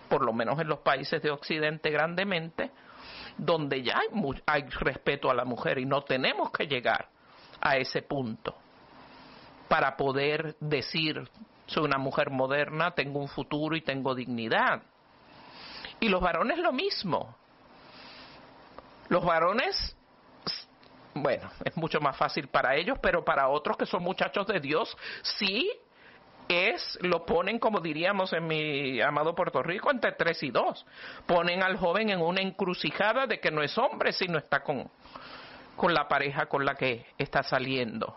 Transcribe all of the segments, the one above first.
por lo menos en los países de Occidente grandemente, donde ya hay respeto a la mujer, y no tenemos que llegar a ese punto para poder decir: soy una mujer moderna, tengo un futuro y tengo dignidad. Y los varones lo mismo. Los varones, bueno, es mucho más fácil para ellos, pero para otros que son muchachos de Dios, sí lo ponen, como diríamos en mi amado Puerto Rico, entre 3 y 2. Ponen al joven en una encrucijada de que no es hombre si no está con la pareja con la que está saliendo.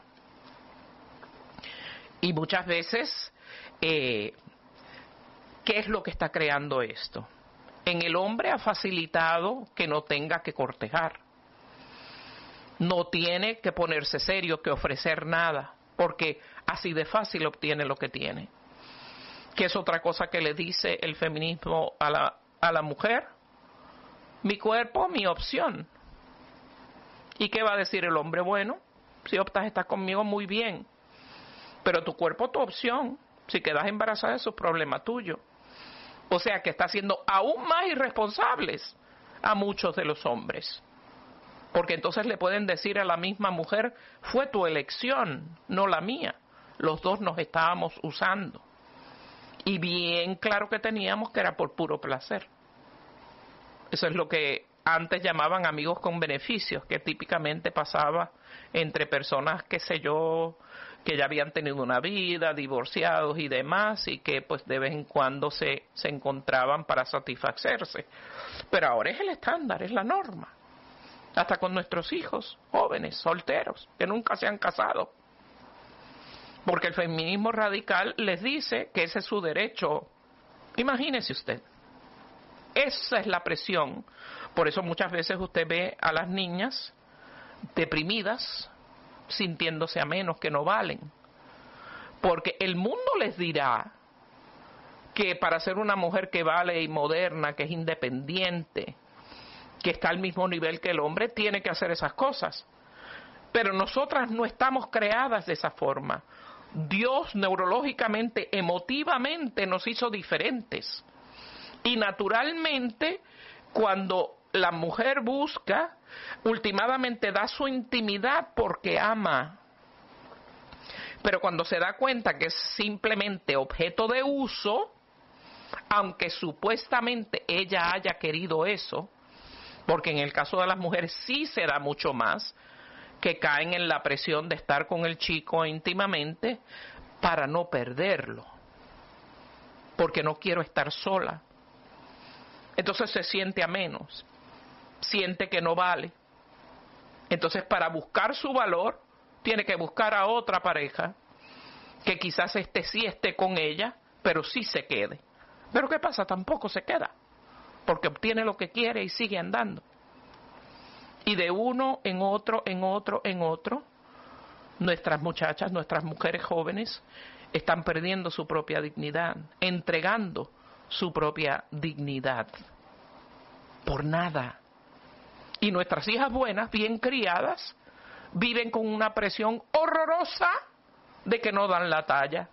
Y muchas veces, ¿qué es lo que está creando esto? En el hombre ha facilitado que no tenga que cortejar. No tiene que ponerse serio, que ofrecer nada, porque así de fácil obtiene lo que tiene. ¿Qué es otra cosa que le dice el feminismo a la mujer? Mi cuerpo, mi opción. ¿Y qué va a decir el hombre? Bueno, si optas a estar conmigo, muy bien, pero tu cuerpo, tu opción. Si quedas embarazada, eso es problema tuyo. O sea que está haciendo aún más irresponsables a muchos de los hombres. Porque entonces le pueden decir a la misma mujer: fue tu elección, no la mía. Los dos nos estábamos usando. Y bien claro que teníamos que era por puro placer. Eso es lo que antes llamaban amigos con beneficios, que típicamente pasaba entre personas, qué sé yo, que ya habían tenido una vida, divorciados y demás, y que pues de vez en cuando se encontraban para satisfacerse. Pero ahora es el estándar, es la norma. Hasta con nuestros hijos jóvenes, solteros, que nunca se han casado. Porque el feminismo radical les dice que ese es su derecho. Imagínese usted. Esa es la presión. Por eso muchas veces usted ve a las niñas deprimidas, sintiéndose a menos, que no valen. Porque el mundo les dirá que para ser una mujer que vale y moderna, que es independiente, que está al mismo nivel que el hombre, tiene que hacer esas cosas. Pero nosotras no estamos creadas de esa forma. Dios neurológicamente, emotivamente nos hizo diferentes. Y naturalmente, cuando la mujer busca, últimamente da su intimidad porque ama. Pero cuando se da cuenta que es simplemente objeto de uso, aunque supuestamente ella haya querido eso, porque en el caso de las mujeres sí se da mucho más, que caen en la presión de estar con el chico íntimamente para no perderlo, porque no quiero estar sola. Entonces se siente a menos, siente que no vale. Entonces, para buscar su valor, tiene que buscar a otra pareja, que quizás sí esté con ella, pero sí se quede. Pero ¿qué pasa? Tampoco se queda, porque obtiene lo que quiere y sigue andando. Y de uno en otro, nuestras muchachas, nuestras mujeres jóvenes están perdiendo su propia dignidad, entregando su propia dignidad por nada. Y nuestras hijas buenas, bien criadas, viven con una presión horrorosa de que no dan la talla.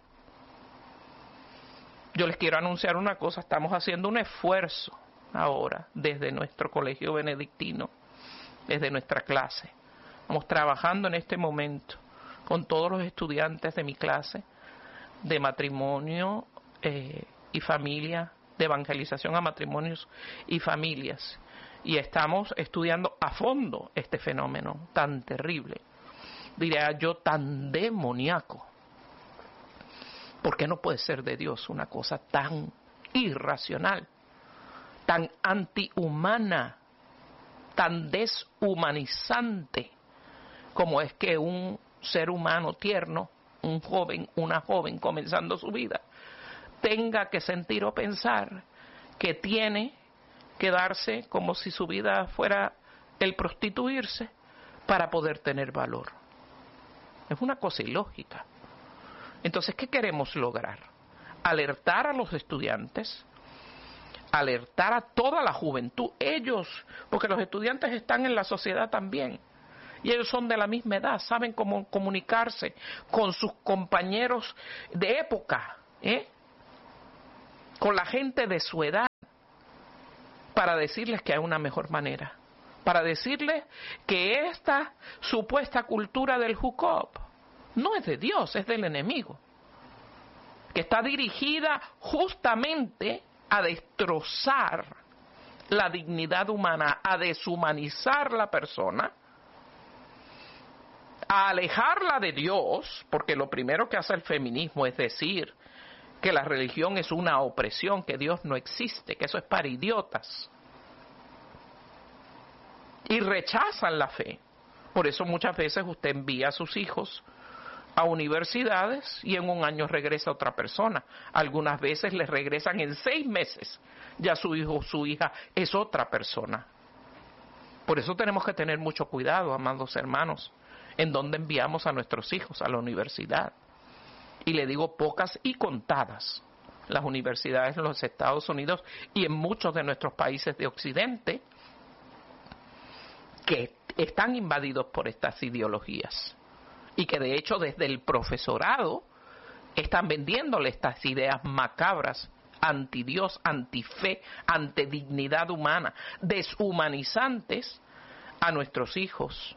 Yo les quiero anunciar una cosa: estamos haciendo un esfuerzo ahora desde nuestro colegio benedictino, desde nuestra clase. Estamos trabajando en este momento con todos los estudiantes de mi clase de matrimonio y familia, de evangelización a matrimonios y familias. Y estamos estudiando a fondo este fenómeno tan terrible, diría yo, tan demoníaco. ¿Por qué no puede ser de Dios una cosa tan irracional, tan antihumana, tan deshumanizante como es que un ser humano tierno, un joven, una joven comenzando su vida, tenga que sentir o pensar que tiene que darse como si su vida fuera el prostituirse para poder tener valor? Es una cosa ilógica. Entonces, ¿qué queremos lograr? Alertar a los estudiantes, alertar a toda la juventud, ellos, porque los estudiantes están en la sociedad también, y ellos son de la misma edad, saben cómo comunicarse con sus compañeros de época, con la gente de su edad. para decirles que hay una mejor manera, para decirles que esta supuesta cultura del hookup no es de Dios, es del enemigo, que está dirigida justamente a destrozar la dignidad humana, a deshumanizar la persona, a alejarla de Dios, porque lo primero que hace el feminismo es decir que la religión es una opresión, que Dios no existe, que eso es para idiotas. Y rechazan la fe. Por eso muchas veces usted envía a sus hijos a universidades y en un año regresa otra persona. Algunas veces les regresan en 6 meses. Ya su hijo o su hija es otra persona. Por eso tenemos que tener mucho cuidado, amados hermanos, en dónde enviamos a nuestros hijos a la universidad. Y le digo pocas y contadas las universidades en los Estados Unidos y en muchos de nuestros países de Occidente que están invadidos por estas ideologías y que de hecho desde el profesorado están vendiéndole estas ideas macabras, anti-Dios, anti-fe, anti-dignidad humana, deshumanizantes a nuestros hijos.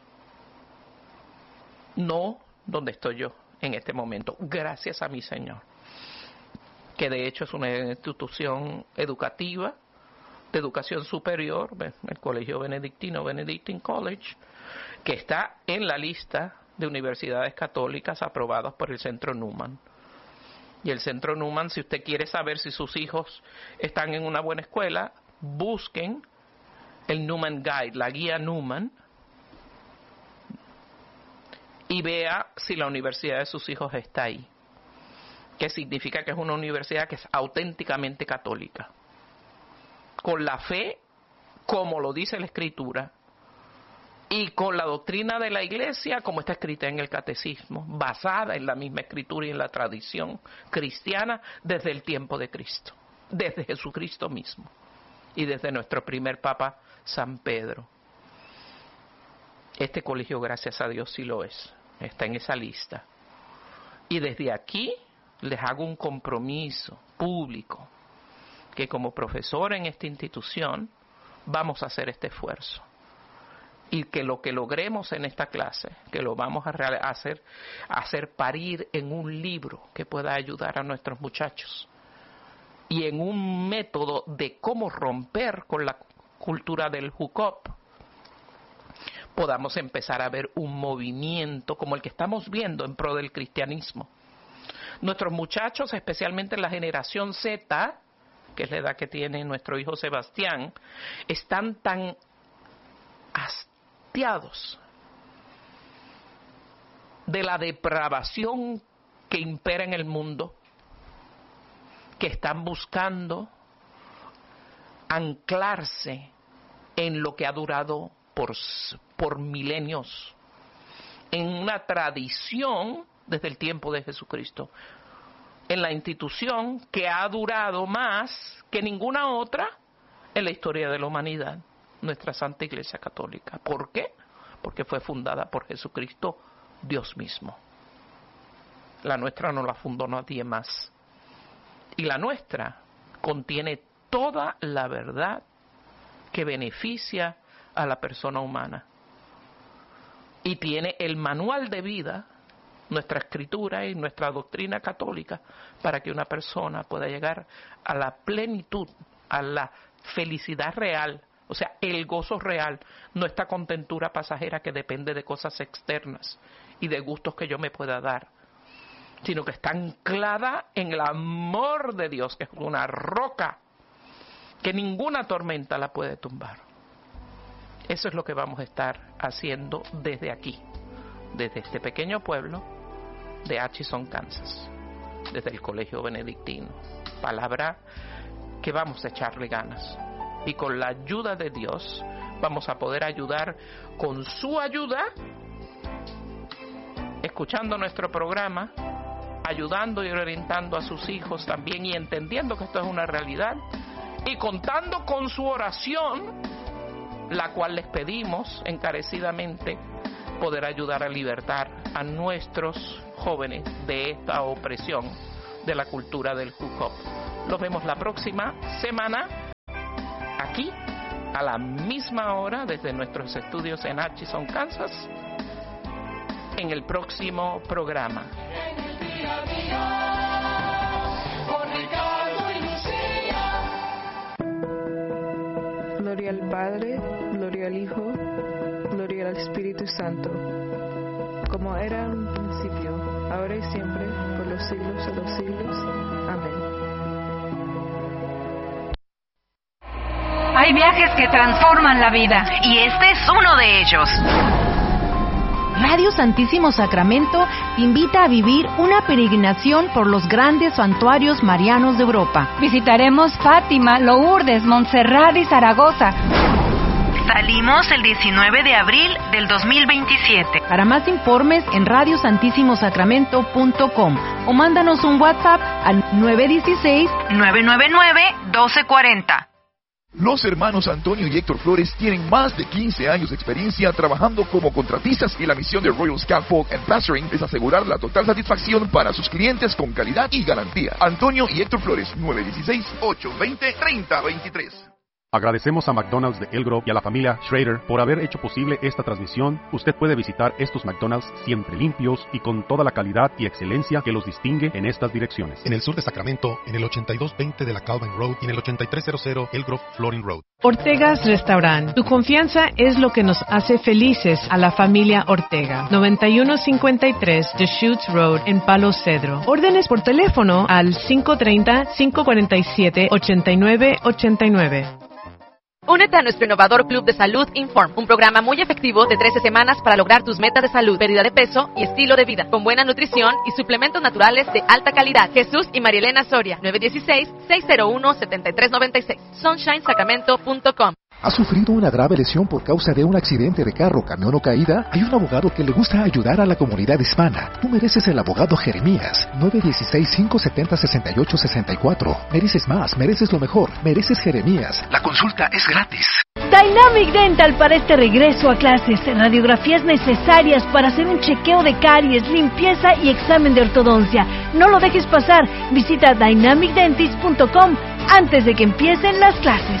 No donde estoy yo en este momento, gracias a mi Señor, que de hecho es una institución educativa, de educación superior, el Colegio Benedictino, Benedictine College, que está en la lista de universidades católicas aprobadas por el Centro Newman. Y el Centro Newman, si usted quiere saber si sus hijos están en una buena escuela, busquen el Newman Guide, la guía Newman, y vea si la universidad de sus hijos está ahí. Que significa que es una universidad que es auténticamente católica, con la fe como lo dice la Escritura y con la doctrina de la Iglesia como está escrita en el Catecismo, basada en la misma Escritura y en la tradición cristiana desde el tiempo de Cristo, desde Jesucristo mismo y desde nuestro primer Papa San Pedro. Este colegio, gracias a Dios, sí lo es, está en esa lista. Y desde aquí les hago un compromiso público, que como profesor en esta institución vamos a hacer este esfuerzo. Y que lo que logremos en esta clase, que lo vamos a hacer parir en un libro que pueda ayudar a nuestros muchachos. Y en un método de cómo romper con la cultura del hookup, podamos empezar a ver un movimiento como el que estamos viendo en pro del cristianismo. Nuestros muchachos, especialmente la generación Z, que es la edad que tiene nuestro hijo Sebastián, están tan hastiados de la depravación que impera en el mundo, que están buscando anclarse en lo que ha durado por milenios, en una tradición desde el tiempo de Jesucristo, en la institución que ha durado más que ninguna otra en la historia de la humanidad, nuestra Santa Iglesia Católica. ¿Por qué? Porque fue fundada por Jesucristo, Dios mismo. La nuestra no la fundó nadie más. Y la nuestra contiene toda la verdad que beneficia a la persona humana. Y tiene el manual de vida, nuestra escritura y nuestra doctrina católica, para que una persona pueda llegar a la plenitud, a la felicidad real, o sea, el gozo real, no esta contentura pasajera que depende de cosas externas y de gustos que yo me pueda dar, sino que está anclada en el amor de Dios, que es una roca que ninguna tormenta la puede tumbar. Eso es lo que vamos a estar haciendo desde aquí, desde este pequeño pueblo de Atchison, Kansas, desde el Colegio Benedictino. Palabra que vamos a echarle ganas. Y con la ayuda de Dios vamos a poder ayudar con su ayuda, escuchando nuestro programa, ayudando y orientando a sus hijos también y entendiendo que esto es una realidad y contando con su oración, la cual les pedimos encarecidamente poder ayudar a libertar a nuestros jóvenes de esta opresión de la cultura del hookup. Los vemos la próxima semana aquí a la misma hora desde nuestros estudios en Atchison, Kansas, en el próximo programa. Gloria al Padre, gloria al Hijo, gloria al Espíritu Santo, como era en un principio, ahora y siempre, por los siglos de los siglos. Amén. Hay viajes que transforman la vida, y este es uno de ellos. Radio Santísimo Sacramento te invita a vivir una peregrinación por los grandes santuarios marianos de Europa. Visitaremos Fátima, Lourdes, Montserrat y Zaragoza. Salimos el 19 de abril del 2027. Para más informes en radiosantissimosacramento.com o mándanos un WhatsApp al 916-999-1240. Los hermanos Antonio y Héctor Flores tienen más de 15 años de experiencia trabajando como contratistas y la misión de Royal Scaffold and Plastering es asegurar la total satisfacción para sus clientes con calidad y garantía. Antonio y Héctor Flores, 916-820-3023. Agradecemos a McDonald's de El Grove y a la familia Schrader por haber hecho posible esta transmisión. Usted puede visitar estos McDonald's siempre limpios y con toda la calidad y excelencia que los distingue en estas direcciones. En el sur de Sacramento, en el 8220 de la Calvin Road y en el 8300 El Grove Flooring Road. Ortega's Restaurant. Tu confianza es lo que nos hace felices a la familia Ortega. 9153 Deschutes Road en Palo Cedro. Órdenes por teléfono al 530-547-8989. Únete a nuestro innovador Club de Salud Inform, un programa muy efectivo de 13 semanas para lograr tus metas de salud, pérdida de peso y estilo de vida, con buena nutrición y suplementos naturales de alta calidad. Jesús y Marielena Soria, 916-601-7396, sunshinesacramento.com. ¿Has sufrido una grave lesión por causa de un accidente de carro, camión o caída? Hay un abogado que le gusta ayudar a la comunidad hispana. Tú mereces el abogado Jeremías. 916-570-6864. Mereces más, mereces lo mejor. Mereces Jeremías. La consulta es gratis. Dynamic Dental para este regreso a clases. Radiografías necesarias para hacer un chequeo de caries, limpieza y examen de ortodoncia. No lo dejes pasar. Visita dynamicdentist.com antes de que empiecen las clases.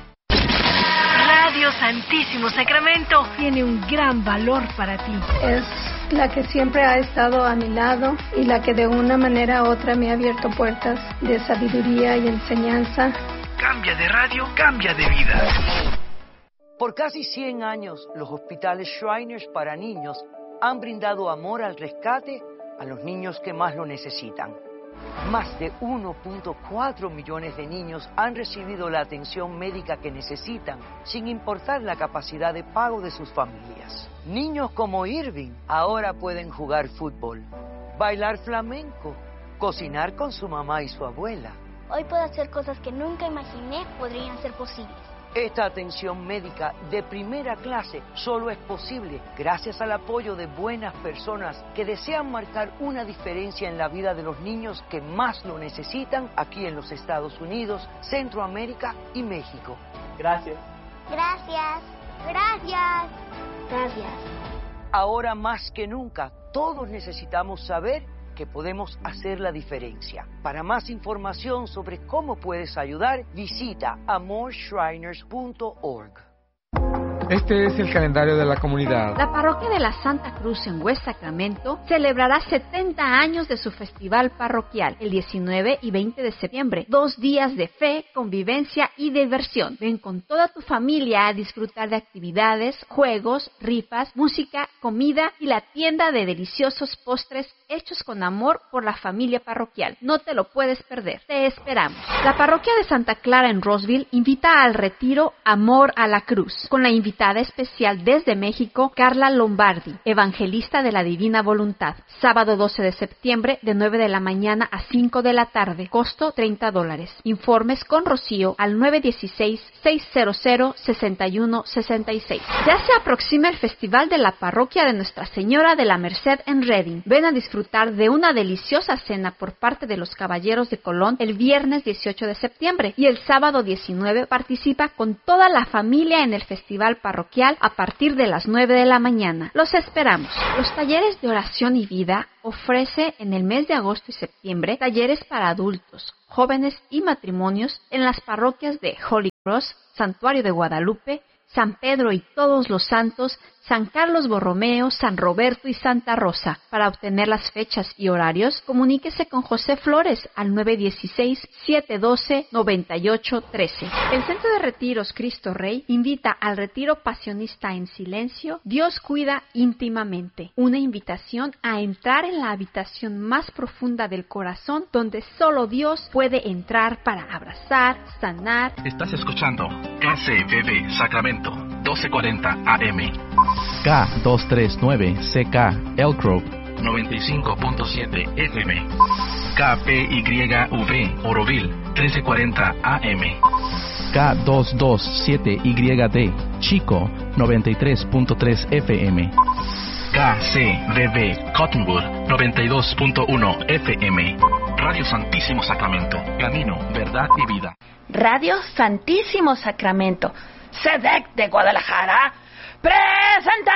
Radio Santísimo Sacramento Tiene un gran valor para ti. Es la que siempre ha estado a mi lado y la que de una manera u otra me ha abierto puertas de sabiduría y enseñanza. Cambia de radio, cambia de vida. Por casi 100 años, los hospitales Shriners para niños han brindado amor al rescate a los niños que más lo necesitan. Más de 1.4 millones de niños han recibido la atención médica que necesitan, sin importar la capacidad de pago de sus familias. Niños como Irving ahora pueden jugar fútbol, bailar flamenco, cocinar con su mamá y su abuela. Hoy puedo hacer cosas que nunca imaginé podrían ser posibles. Esta atención médica de primera clase solo es posible gracias al apoyo de buenas personas que desean marcar una diferencia en la vida de los niños que más lo necesitan aquí en los Estados Unidos, Centroamérica y México. Gracias. Gracias. Gracias. Gracias. Ahora más que nunca, todos necesitamos saber que podemos hacer la diferencia. Para más información sobre cómo puedes ayudar, visita amorshriners.org. Este es el calendario de la comunidad. La parroquia de la Santa Cruz en West Sacramento celebrará 70 años de su festival parroquial el 19 y 20 de septiembre. 2 días de fe, convivencia y diversión. Ven con toda tu familia a disfrutar de actividades, juegos, rifas, música, comida y la tienda de deliciosos postres hechos con amor por la familia parroquial. No te lo puedes perder. Te esperamos. La parroquia de Santa Clara en Roseville invita al retiro Amor a la Cruz, con la invitada especial desde México, Carla Lombardi, evangelista de la Divina Voluntad. Sábado 12 de septiembre, de 9 de la mañana a 5 de la tarde. Costo $30. Informes con Rocío al 916-600-6166. Ya se aproxima el festival de la parroquia de Nuestra Señora de la Merced en Redding. Ven a disfrutar de una deliciosa cena por parte de los Caballeros de Colón el viernes 18 de septiembre y el sábado 19 participa con toda la familia en el festival parroquial a partir de las 9 de la mañana. Los esperamos. Los talleres de oración y vida ofrece en el mes de agosto y septiembre talleres para adultos, jóvenes y matrimonios en las parroquias de Holy Cross, Santuario de Guadalupe, San Pedro y Todos los Santos, San Carlos Borromeo, San Roberto y Santa Rosa. Para obtener las fechas y horarios, comuníquese con José Flores al 916-712-9813. El Centro de Retiros Cristo Rey invita al retiro Pasionista en Silencio, Dios cuida íntimamente. Una invitación a entrar en la habitación más profunda del corazón, donde solo Dios puede entrar para abrazar, sanar. Estás escuchando KCBB Sacramento, 1240 AM. K239CK Elk Grove 95.7 FM. KPYV Oroville 1340 AM. K227YD Chico 93.3 FM. KCBB Cottonwood 92.1 FM. Radio Santísimo Sacramento, camino, verdad y vida. Radio Santísimo Sacramento, SEDEC de Guadalajara, presenta